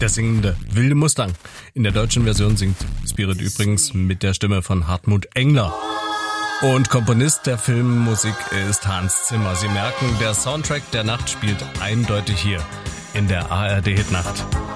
Der singende wilde Mustang. In der deutschen Version singt Spirit übrigens mit der Stimme von Hartmut Engler. Und Komponist der Filmmusik ist Hans Zimmer. Sie merken, der Soundtrack der Nacht spielt eindeutig hier in der ARD Hitnacht.